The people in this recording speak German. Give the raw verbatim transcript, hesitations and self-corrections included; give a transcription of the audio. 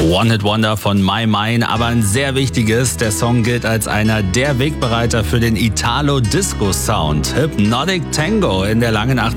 One-Hit-Wonder von My Mine, aber ein sehr wichtiges. Der Song gilt als einer der Wegbereiter für den Italo-Disco-Sound. Hypnotic Tango in der langen